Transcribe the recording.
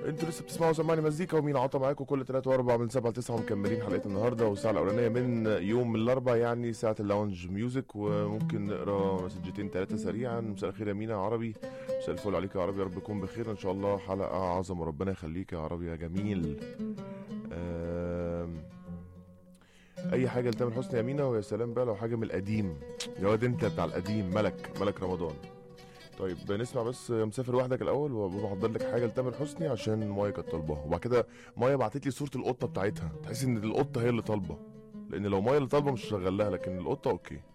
انتوا لسه بتسمعوا سمعني مزيكا، ومين عطى معاكم كل 3 و4 من 7 ل 9 ومكملين حلقه النهارده والساعه الاولانيه من يوم الاربعاء، يعني ساعه اللاونج ميوزك. وممكن نقرا مسجتين 3 سريعا. مساء الخير يا مينا يا عربي، مساء الفل عليك يا عربي، يا رب تكون بخير ان شاء الله. حلقه عظمه، ربنا يخليك يا عربي يا جميل. اي حاجه لتامر حسني يا مينا، ويا سلام بقى لو حاجه من القديم. يا واد انت بتاع القديم، ملك رمضان. طيب نسمع بس مسافر وحدك الاول، وبحضر لك حاجه لتامر حسني عشان مايا كانت طالباها. وبعد كده مايا بعتت لي صوره القطه بتاعتها، تحس ان القطه هي اللي طالبه، لان لو مايا اللي طالبه مش هشغل لها، لكن القطه اوكي.